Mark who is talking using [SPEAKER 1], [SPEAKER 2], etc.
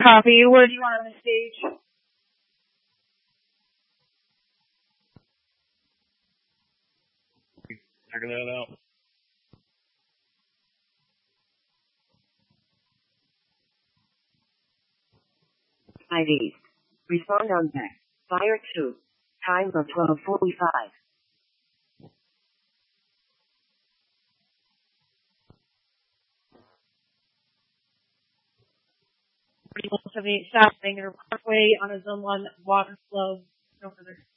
[SPEAKER 1] Copy. Where do you want on the stage?
[SPEAKER 2] Figure that out.
[SPEAKER 3] 5 East. Respond on deck. Fire 2. Time of 12:45.
[SPEAKER 1] 4178 South Bangor Parkway on a Zone 1 water flow. No further.